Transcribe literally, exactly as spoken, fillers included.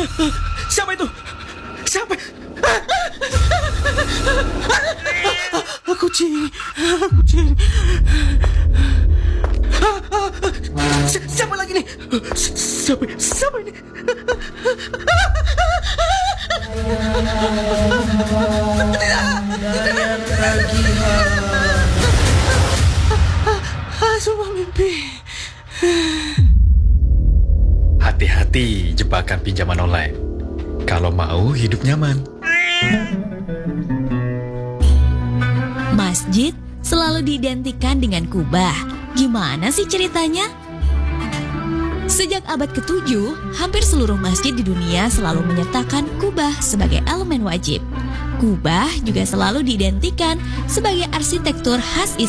Siapa itu? Siapa? Kucing, kucing. Si- Siapa lagi nih? Si- Siapa? Siapa ini? Semua mimpi. Hati-hati jebakan pinjaman online. Kalau mau hidup nyaman. Masjid selalu diidentikan dengan kubah. Gimana sih ceritanya? Sejak abad ketujuh, hampir seluruh masjid di dunia selalu menyertakan kubah sebagai elemen wajib. Kubah juga selalu diidentikan sebagai arsitektur khas